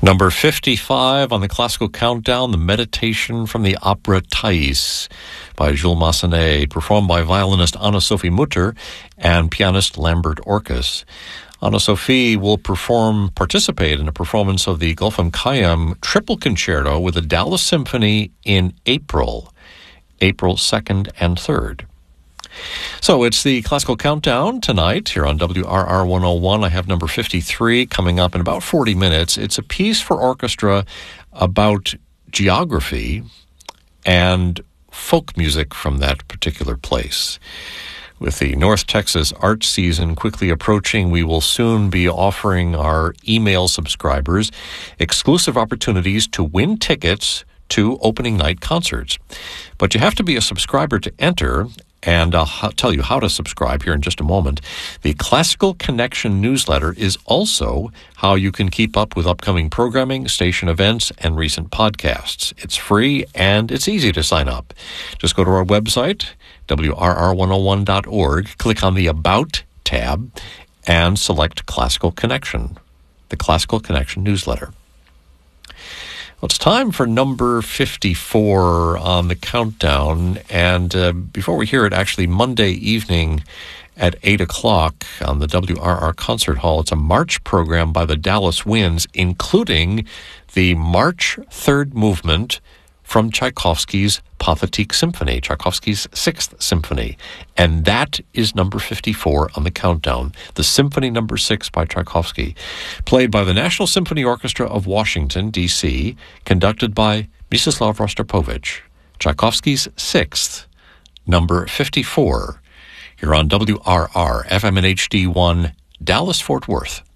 Number 55 on the classical countdown, the Meditation from the opera Thais by Jules Massenet, performed by violinist Anna-Sophie Mutter and pianist Lambert Orkus. Anna-Sophie will participate in a performance of the Gulfam Khayyam Triple Concerto with the Dallas Symphony in April 2nd and 3rd. So it's the Classical Countdown tonight here on WRR 101. I have number 53 coming up in about 40 minutes. It's a piece for orchestra about geography and folk music from that particular place. With the North Texas art season quickly approaching, we will soon be offering our email subscribers exclusive opportunities to win tickets to opening night concerts. But you have to be a subscriber to enter, and I'll tell you how to subscribe here in just a moment. The Classical Connection newsletter is also how you can keep up with upcoming programming, station events, and recent podcasts. It's free and it's easy to sign up. Just go to our website, WRR101.org, click on the About tab, and select Classical Connection, the Classical Connection newsletter. Well, it's time for number 54 on the countdown, and before we hear it, actually Monday evening at 8 o'clock on the WRR Concert Hall, it's a march program by the Dallas Winds, including the March Third Movement from Tchaikovsky's Pathetique Symphony, Tchaikovsky's Sixth Symphony. And that is number 54 on the countdown, the Symphony No. 6 by Tchaikovsky, played by the National Symphony Orchestra of Washington, D.C., conducted by Mstislav Rostropovich. Tchaikovsky's Sixth, number 54, here on WRR, FM and HD1, Dallas-Fort Worth.